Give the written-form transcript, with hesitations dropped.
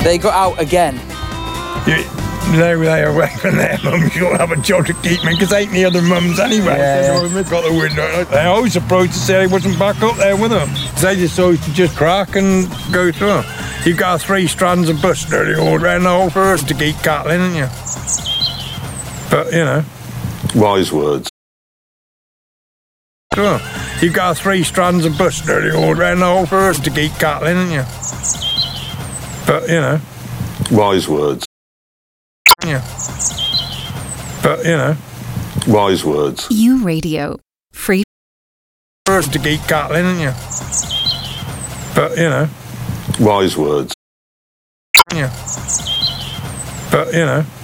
They got out again. They were away from their mums. You don't have a job to keep me because ain't the other mums anyway. They've got the window. They always approached to say he wasn't back up there with them. They just always just crack and go through. You've got 3 strands of bush nearly all around the whole forest to keep cattle in, haven't you? But, you know. Wise words. Sure. You've got 3 strands of bush nearly all around the whole forest to keep cattle in, haven't you? But, you know. Wise words. Yeah. But, you know. Wise words. You Radio. Free. First to keep cattle in, haven't you? But, you know. Wise words. Yeah. But, you know.